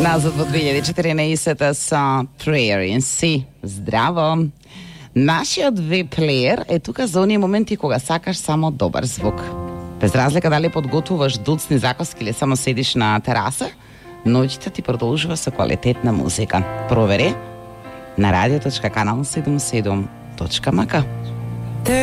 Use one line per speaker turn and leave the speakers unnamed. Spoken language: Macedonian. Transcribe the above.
Назад во 2014 со Prayer in C. Здраво! Нашиот веб-плеер е тука за оние моменти кога сакаш само добар звук. Без разлика дали подготвуваш дуцни закуски или само седиш на тераса, ноќта ти продолжува со квалитетна музика. Провери на radio.kanal77.mk.